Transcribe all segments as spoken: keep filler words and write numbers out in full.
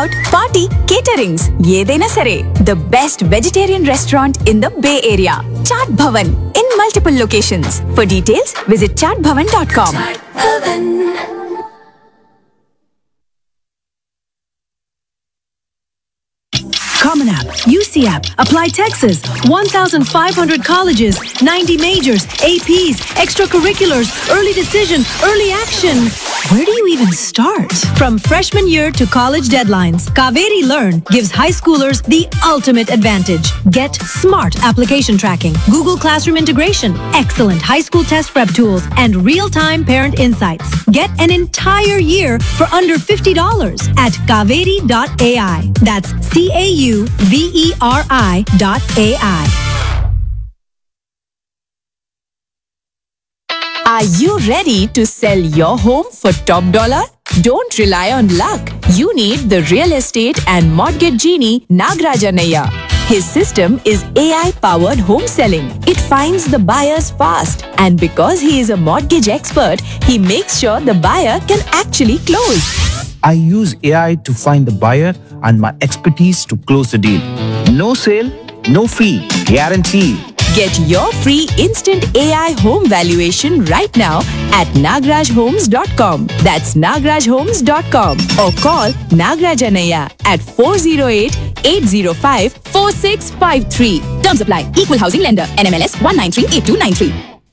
takeout, party, caterings, ఏదైనా సరే. The best vegetarian restaurant in the Bay Area. Chaat Bhavan in multiple locations. For details, visit chaat bhavan dot com. Common App, U C App, Apply Texas, one thousand five hundred colleges, ninety majors, A Ps, extracurriculars, early decision, early action. Where do you even start? From freshman year to college deadlines, Kaveri Learn gives high schoolers the ultimate advantage. Get smart application tracking, Google Classroom integration, excellent high school test prep tools, and real-time parent insights. Get an entire year for under fifty dollars at kaveri dot A I. That's C A U V E R I dot A I. Are you ready to sell your home for top dollar? Don't rely on luck. You need the real estate and mortgage genie Nagraj Anaya. His system is A I-powered home selling. It finds the buyers fast, and because he is a mortgage expert, he makes sure the buyer can actually close. I use A I to find the buyer and my expertise to close the deal. No sale, no fee, guarantee. Get your free instant A I home valuation right now at nagraj homes dot com. That's nagraj homes dot com or call Nagraj Anaya at four oh eight, eight oh five, four six five three. Terms apply. Equal housing lender. N M L S one nine three eight two nine three.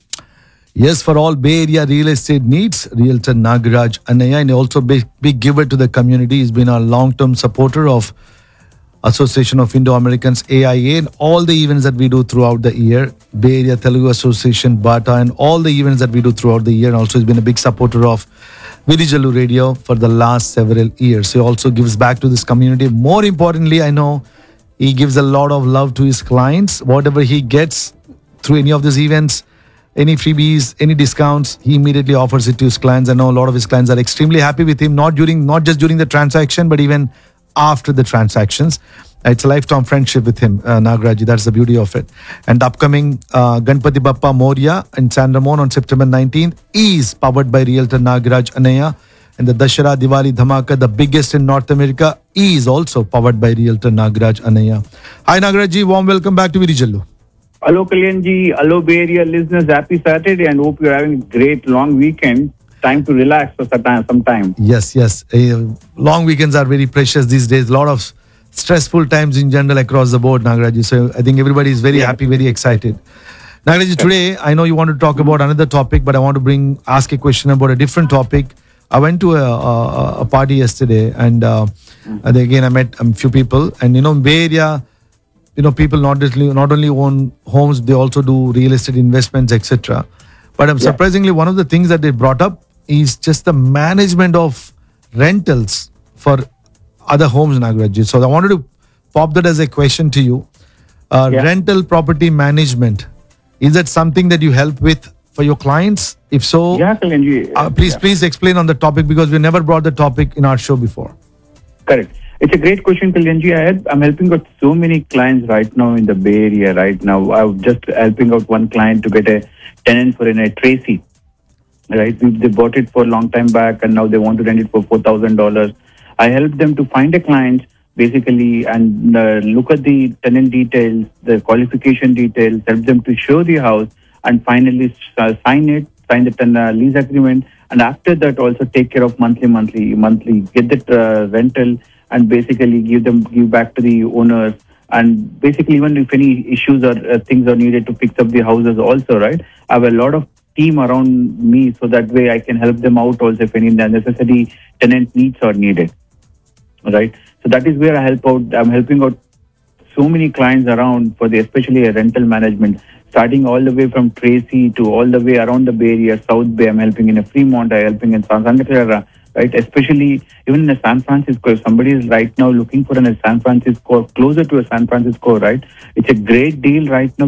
Yes, for all Bay Area real estate needs, Realtor Nagraj Anaya, and also big, big giver to the community. He's been a long-term supporter of Association of Indo-Americans, A I A, and all the events that we do throughout the year. Bay Area Telugu Association, BATA, and all the events that we do throughout the year. And also he's been a big supporter of Virijallu Radio for the last several years. He also gives back to this community. More importantly, I know he gives a lot of love to his clients. Whatever he gets through any of these events, any freebies, any discounts, he immediately offers it to his clients. I know a lot of his clients are extremely happy with him, not during, not just during the transaction, but even after the transactions. It's a lifetime friendship with him, uh, Nagraji. That's the beauty of it. And upcoming uh, Ganpati Bappa Moria in San Ramon on September nineteenth is powered by Realtor Nagraj Anaya. And the Dashara Diwali Dhamaka, the biggest in North America, is also powered by Realtor Nagraj Anaya. Hi Nagraji, warm welcome back to Virijallu. Hello Kalyanji, hello Bay Area listeners, happy Saturday and hope you're having a great long weekend. Time to relax for some time. Yes, yes. Uh, long weekends are very precious these days. A lot of stressful times in general across the board, Nagraji. So I think everybody is very yeah. happy, very excited. Nagraji, today I know you want to talk about another topic, but I want to bring ask a question about a different topic. I went to a, a, a party yesterday, and, uh, and again I met a few people. And you know, Bay Area, you know, people not only not only own homes, they also do real estate investments, et cetera. But um, yeah. surprisingly, one of the things that they brought up is just the management of rentals for other homes, Nagraji. So I wanted to pop that as a question to you. Uh, yeah. Rental property management, is that something that you help with for your clients? If so, yeah, uh, please, yeah. please explain on the topic, because we never brought the topic in our show before. Correct. It's a great question, Kalyanji. I had, I'm helping out so many clients right now in the Bay Area right now. I'm just helping out one client to get a tenant for in a Tracy. Right, they bought it for a long time back, and now they want to rent it for four thousand dollars. I help them to find a client basically and uh, look at the tenant details, the qualification details, help them to show the house, and finally uh, sign it, sign the ten, uh, lease agreement, and after that also take care of monthly, monthly, monthly, get the uh, rental, and basically give them give back to the owners. And basically, even if any issues or uh, things are needed to fix up the houses, also, right? I have a lot of team around me, so that way I can help them out also if any necessary tenant needs are needed, right? So that is where I help out. I'm helping out so many clients around for the especially a rental management, starting all the way from Tracy to all the way around the Bay Area, South Bay. I'm helping in a Fremont. I'm helping in Santa Clara, right? Especially even in San Francisco. If somebody is right now looking for a San Francisco, closer to a San Francisco, right? It's a great deal right now.